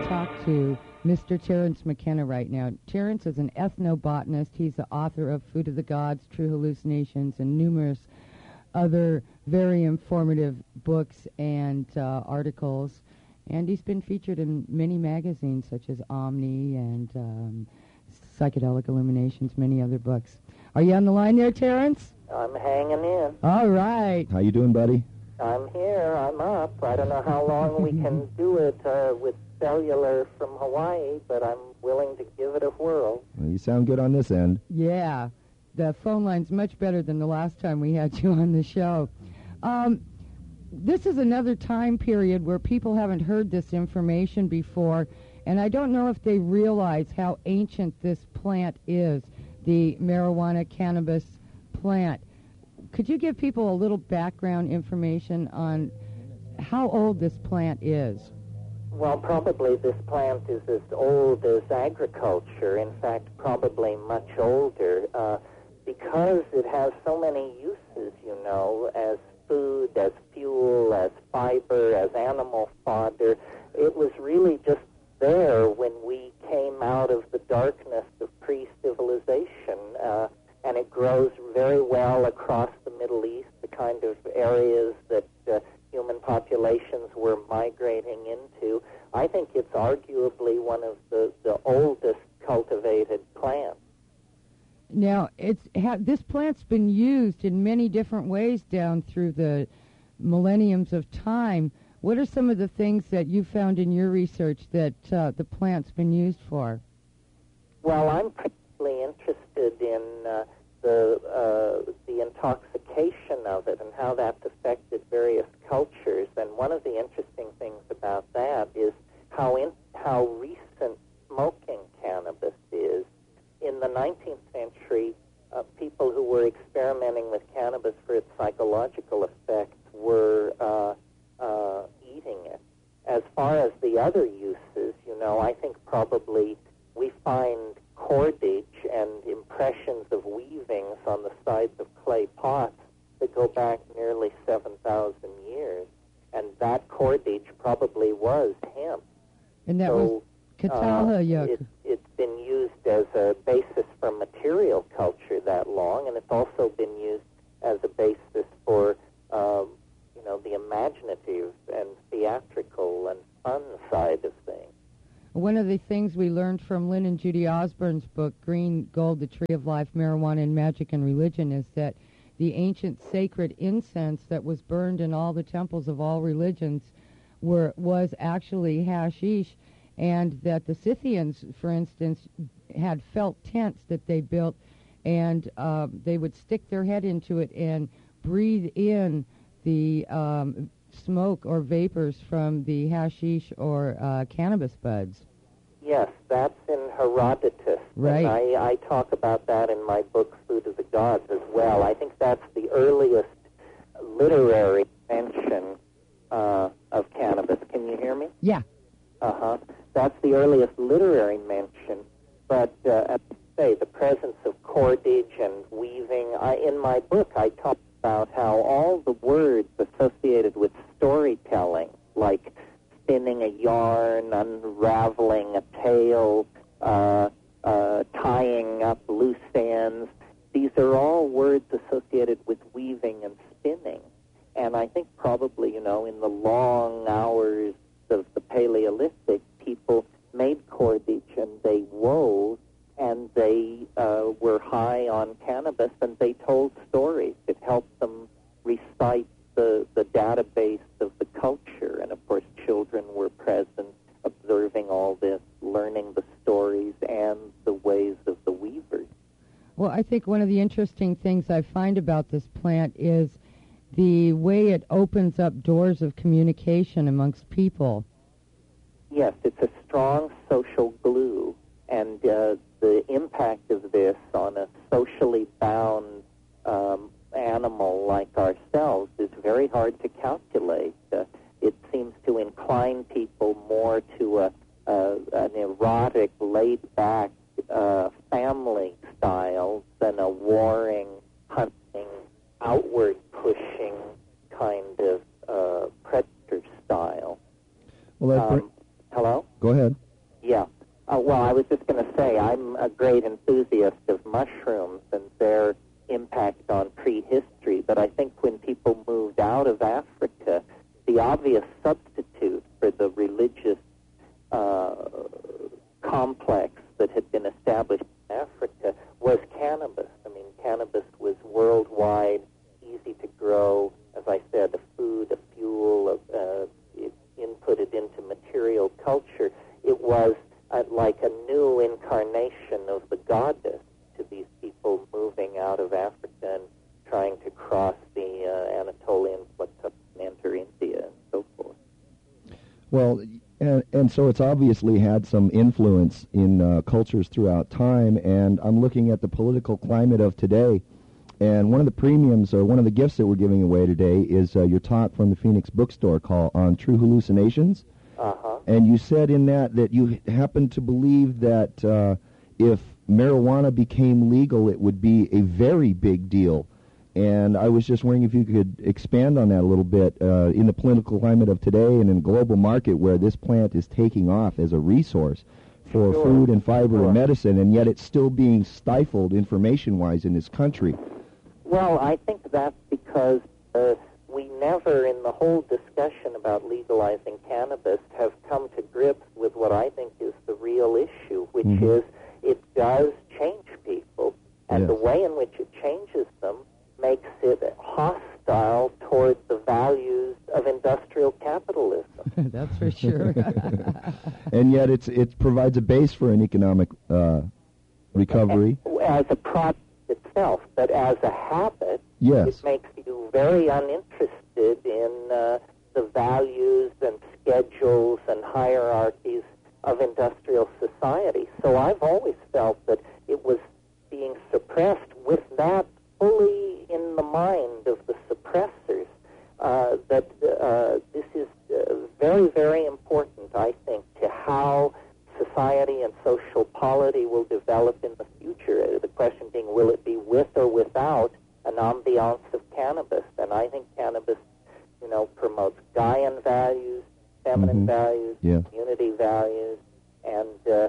talk to Mr. Terence McKenna right now. Terence is an ethnobotanist. He's the author of Food of the Gods, True Hallucinations, and numerous other very informative books and articles. And he's been featured in many magazines such as Omni and Psychedelic Illuminations, many other books. Are you on the line there, Terence? I'm hanging in. All right. How you doing, buddy? I'm here. I'm up. I don't know how long we can do it with cellular from Hawaii, but I'm willing to give it a whirl. Well, you sound good on this end. Yeah. The phone line's much better than the last time we had you on the show. This is another time period where people haven't heard this information before, and I don't know if they realize how ancient this plant is, the marijuana cannabis plant. Could you give people a little background information on how old this plant is? Well, probably this plant is as old as agriculture. In fact, probably much older, because it has so many uses, you know, as food, as fuel, as fiber, as animal fodder. It was really just there when we came out of the darkness of pre-civilization, and it grows very well across the Middle East, the kind of areas that human populations were migrating into. I think it's arguably one of the oldest cultivated plants. Now, this plant's been used in many different ways down through the millenniums of time. What are some of the things that you found in your research that the plant's been used for? Well, I'm particularly interested in the intoxication of it and how that's affected various cultures. And one of the interesting things about that is how recent smoking cannabis is. In the 19th century, people who were experimenting with cannabis for its psychological effects were eating it. As far as the other uses, you know, I think probably we find cordage and impressions of weavings on the sides of clay pots that go back nearly 7,000 years. And that cordage probably was hemp. And that was Catalha. It's been used as a basis for material culture that long, and it's also been used as a basis for, the imaginative and theatrical and fun side of things. One of the things we learned from Lynn and Judy Osborne's book, Green Gold, The Tree of Life, Marijuana and Magic and Religion, is that the ancient sacred incense that was burned in all the temples of all religions was actually hashish, and that the Scythians, for instance, had felt tents that they built, and they would stick their head into it and breathe in the smoke or vapors from the hashish or cannabis buds. Yes, that's in Herodotus. Right. And I talk about that in my book, Food of the Gods, as well. I think that's the earliest literary mention of cannabis. Can you hear me? Yeah. That's the earliest literary mention. But, as I say, the presence of cordage and weaving. In my book, I talk about how all the words associated with storytelling, like spinning a yarn, unraveling a tale, tying up loose ends, these are all words associated with weaving and spinning. And I think probably, in the long hours of the Paleolithic, people made cordage and they wove, and they were high on cannabis, and they told stories. It helped them recite the database of the culture. And, of course, children were present, observing all this, learning the stories and the ways of the weavers. Well, I think one of the interesting things I find about this plant is the way it opens up doors of communication amongst people. Yes, it's a strong social glue, and the impact of this on a socially bound animal like ourselves is very hard to calculate. It seems to incline people more to an erotic, laid-back family style than a warring, hunting, outward-pushing kind of predator style. Well, Hello? Go ahead. Yeah. Well, I was just going to say I'm a great enthusiast of mushrooms and their impact on prehistory, but I think when people moved out of Africa, the obvious substitute for the religious complex that had been established in Africa was cannabis. I mean, cannabis was worldwide, easy to grow, as I said, a food, a fuel, it inputted into material culture. It was like a new incarnation of the goddess to these people moving out of Africa and trying to cross the Anatolian plateau and enter India and so forth. Well, and so it's obviously had some influence in cultures throughout time, and I'm looking at the political climate of today, and one of the premiums, or one of the gifts that we're giving away today is your talk from the Phoenix Bookstore call on True Hallucinations. Uh-huh. And you said in that you happen to believe that if marijuana became legal, it would be a very big deal. And I was just wondering if you could expand on that a little bit in the political climate of today and in the global market where this plant is taking off as a resource for food and fiber and medicine, and yet it's still being stifled information-wise in this country. Well, I think that's because we never, in the whole discussion about legalizing cannabis, have come to grips with what I think is the real issue, which is it does change people, and the way in which it changes them makes it hostile toward the values of industrial capitalism. That's for sure. And yet it provides a base for an economic recovery. As a product itself, but as a habit, yes, it makes you very uninterested in the values and schedules and hierarchies of industrial society. So I've always felt that it was being suppressed with that fully in the mind of the suppressors, that this is very, very important, I think, to how society and social polity will develop in the future. The question being, will it be with or without an ambiance of cannabis? And I think cannabis, promotes Gaian values, feminine values, community values, and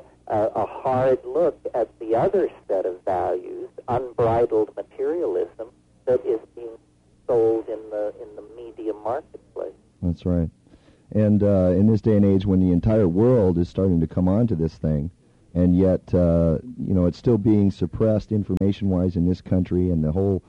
a hard look at the other set of values, unbridled materialism, that is being sold in the media marketplace. That's right. And in this day and age when the entire world is starting to come onto this thing, and yet, it's still being suppressed information-wise in this country, and the whole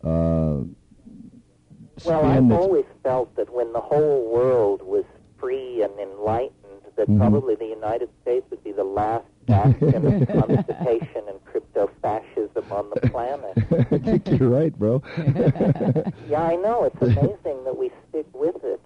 well, I've always felt that when the whole world was free and enlightened, that probably the United States would be the last bastion of constipation and crypto-fascism on the planet. I think you're right, bro. Yeah, I know. It's amazing that we stick with it.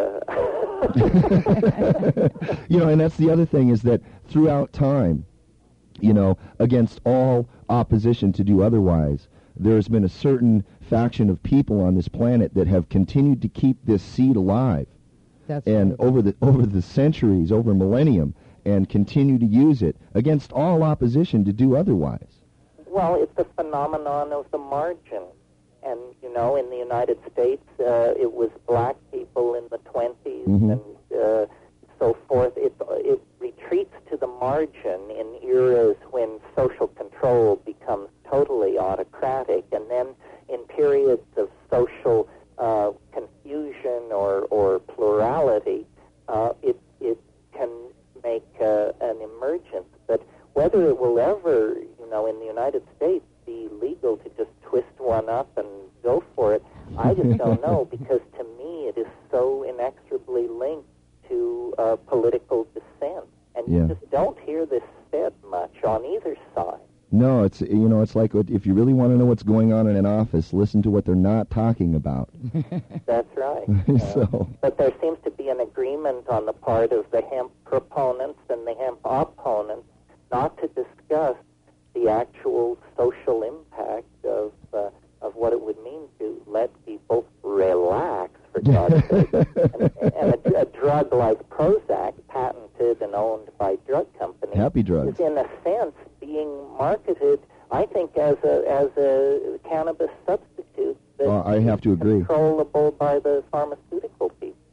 And that's the other thing, is that throughout time, against all opposition to do otherwise, there's been a certain faction of people on this planet that have continued to keep this seed alive. That's and right. over the centuries, over millennium, and continue to use it against all opposition to do otherwise. Well, it's the phenomenon of the margin. And, in the United States, it was black people in the 20s and so forth. It retreats to the margin in eras when social control becomes totally autocratic. And then in periods of social confusion or plurality, it can make an emergence. But whether it will ever, in the United States, be legal to just twist one up and go for it, I just don't know, because to me it is so inexorably linked to political dissent. And you just don't hear this said much on either side. No, it's like if you really want to know what's going on in an office, listen to what they're not talking about. That's right. But there seems to be an agreement on the part of the hemp proponents and the hemp opponents not to discuss the actual social impact of what it would mean to let people relax, for God's sake. And a drug like Prozac, patented and owned by drug companies, Happy drugs, is in a sense being marketed, I think, as a cannabis substitute that I have to agree. Controllable by the pharmaceutical people.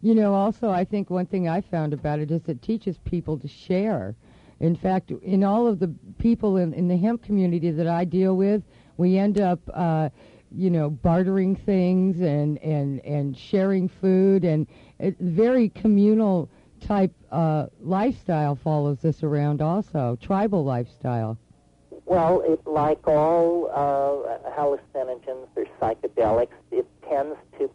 Also, I think one thing I found about it is it teaches people to share. In fact, in all of the people in the hemp community that I deal with, we end up, bartering things and sharing food, and very communal type lifestyle follows this around also, tribal lifestyle. Well, like all hallucinogens or psychedelics, it tends to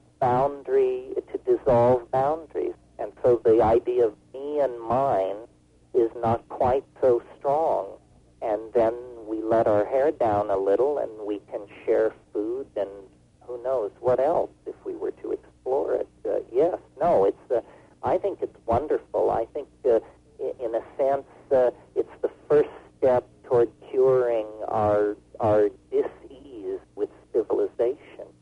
dissolve boundaries. And so the idea of me and mine is not quite so strong. And then we let our hair down a little and we can share food and who knows what else if we were to explore it. Yes, no, I think it's wonderful. I think in a sense it's the first step toward curing our dis-ease with civilization.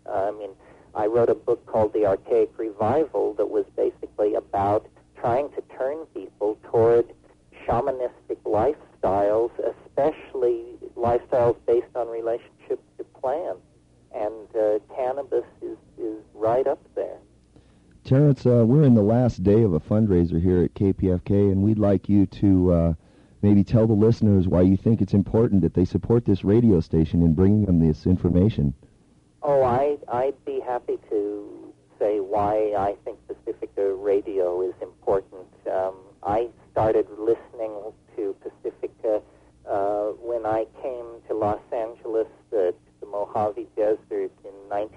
I wrote a book called The Archaic Revival that was basically about trying to turn people toward shamanistic lifestyles, especially lifestyles based on relationship to plants. And cannabis is right up there. Terence, we're in the last day of a fundraiser here at KPFK, and we'd like you to maybe tell the listeners why you think it's important that they support this radio station in bringing them this information. Oh, I'd be happy to say why I think Pacifica Radio is important. I started listening to Pacifica when I came to Los Angeles, to the Mojave Desert in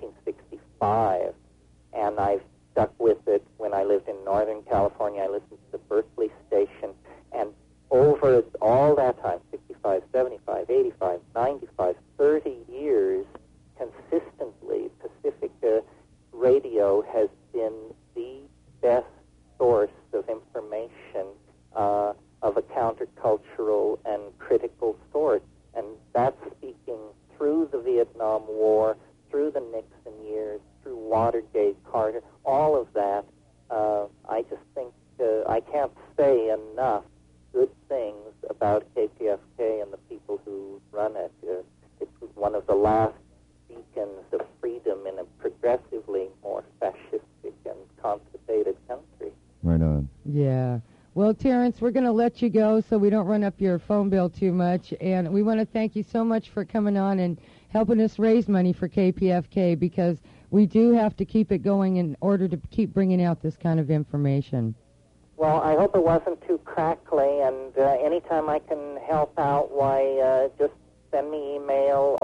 1965, and I've stuck with it when I lived in Northern California. I listened to the Berkeley station, and over all that time, 65, 75, 85, 95, 30 years, consistently, Pacifica Radio has been the best source of information of a countercultural and critical sort. And that's speaking through the Vietnam War, through the Nixon years, through Watergate, Carter, all of that. I just think I can't say enough good things about KPFK and the people who run it. It's one of the last beacons of freedom in a progressively more fascistic and constipated country. Right on. Yeah. Well, Terence, we're going to let you go so we don't run up your phone bill too much. And we want to thank you so much for coming on and helping us raise money for KPFK, because we do have to keep it going in order to keep bringing out this kind of information. Well, I hope it wasn't too crackly, and anytime I can help out, why, just send me email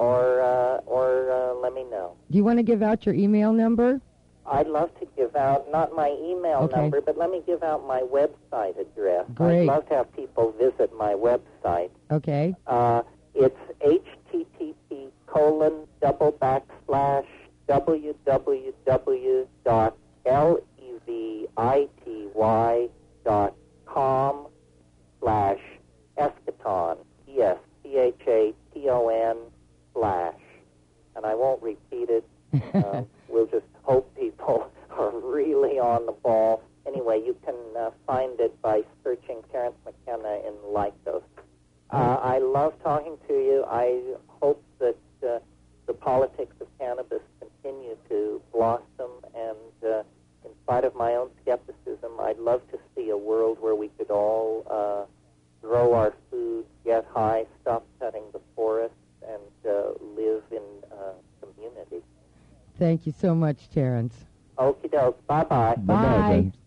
or let me know. Do you want to give out your email number? I'd love to give out, not my email number, but let me give out my website address. Great. I'd love to have people visit my website. Okay. It's http://www.levity.com/eschaton, ESCHATON/. And I won't repeat it. We'll just hope people are really on the ball. Anyway, you can find it by searching Terence McKenna in Lycos. I love talking to you. I hope that the politics of cannabis continue to blossom, and in spite of my own skepticism, I'd love to see a world where we could all grow our food, get high, stop cutting the forest, and live in community. Thank you so much, Terence. Okie doke. Bye-bye. Bye.